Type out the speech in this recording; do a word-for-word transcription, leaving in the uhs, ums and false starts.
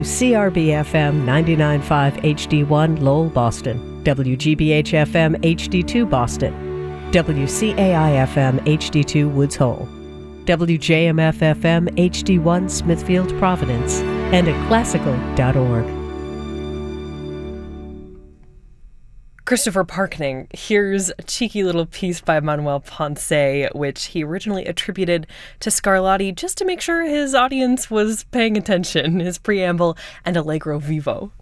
C R B F M ninety-nine point five H D one Lowell, Boston. W G B H F M H D two Boston. W C A I F M H D two Woods Hole. W J M F F M H D one Smithfield, Providence. And at classical dot org. Christopher Parkening, here's a cheeky little piece by Manuel Ponce, which he originally attributed to Scarlatti just to make sure his audience was paying attention, his preamble and Allegro Vivo.